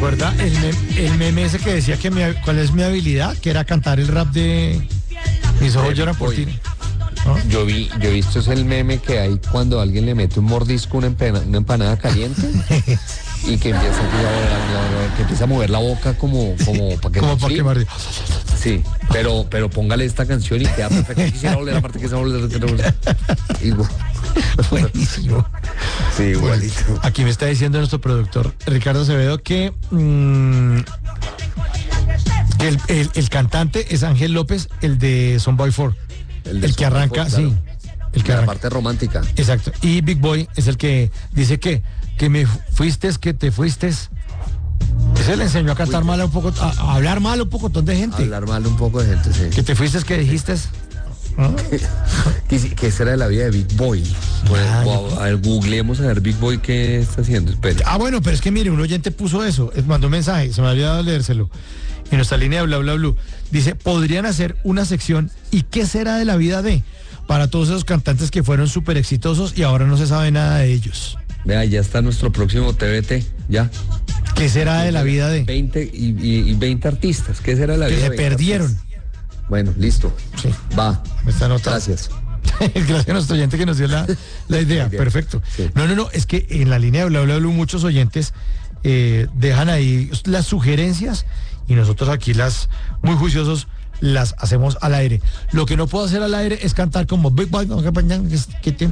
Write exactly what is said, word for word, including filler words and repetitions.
acuerda el meme, el meme ese que decía que mi, cuál es mi habilidad? Que era cantar el rap de Mis ojos lloran por ti. ¿No? Yo vi, yo he visto es el meme que hay cuando alguien le mete un mordisco a una, empana, una empanada caliente y que empieza, a, que empieza a mover la boca como, como para que como para quemar. Sí, pero, pero póngale esta canción y queda perfecto. Quisiera volver, aparte que se volver. Buenísimo. Sí, igualito. Aquí me está diciendo nuestro productor Ricardo Acevedo que, mmm, que el, el, el cantante es Ángel López, el de Son Boy four. El, el que arranca, claro. Sí. El que la arranca. parte romántica. Exacto. Y Big Boy es el que dice que, que me fuiste, que te fuiste. Ese le enseñó a cantar Uy, mal un poco, a, a hablar mal un poco de gente. A hablar mal un poco de gente, sí. Que te fuiste, que dijiste. ¿Ah? ¿Qué, qué será de la vida de Big Boy? Pues, ah, wow, a ver, googleemos a ver Big Boy qué está haciendo. Espera. Ah, bueno, pero es que mire, un oyente puso eso, mandó un mensaje, se me había dado leérselo. En nuestra línea de bla bla bla, dice, podrían hacer una sección ¿y qué será de la vida de? Para todos esos cantantes que fueron súper exitosos y ahora no se sabe nada de ellos. Vea, ya está nuestro próximo T V T, ya. ¿Qué será de la vida de? veinte y, y, y veinte artistas, ¿qué será de la que vida se de perdieron? Artistas? Bueno, listo. Sí. Va. Me está anotando. Gracias. Gracias a nuestro oyente que nos dio la, la idea. Perfecto. Sí. No, no, no, es que en la línea de bla bla bla muchos oyentes eh, dejan ahí las sugerencias y nosotros aquí las, muy juiciosos, las hacemos al aire. Lo que no puedo hacer al aire es cantar como Big Boy, que, que,